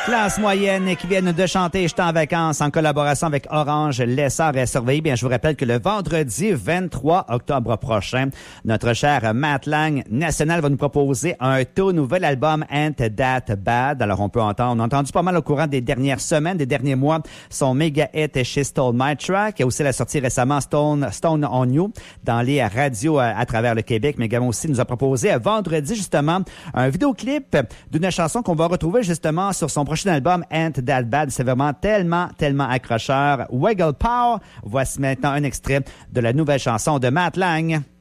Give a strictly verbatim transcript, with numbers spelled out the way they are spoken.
Classe moyenne qui viennent de chanter « J'étais en vacances » en collaboration avec Orange, Lessard et Surveillé. Bien, je vous rappelle que le vendredi vingt-trois octobre prochain, notre cher Matt Lang National va nous proposer un tout nouvel album « Ain't That Bad ». Alors, on peut entendre, on a entendu pas mal au courant des dernières semaines, des derniers mois, son méga hit « She Stole My Track ». Il y a aussi la sortie récemment Stone, Stone on You dans les radios à, à travers le Québec, mais également aussi nous a proposé vendredi justement un vidéoclip d'une chanson qu'on va retrouver justement sur son prochain album Ain't That Bad. C'est vraiment tellement, tellement accrocheur. Wiggle Power. Voici maintenant un extrait de la nouvelle chanson de Matt Lang.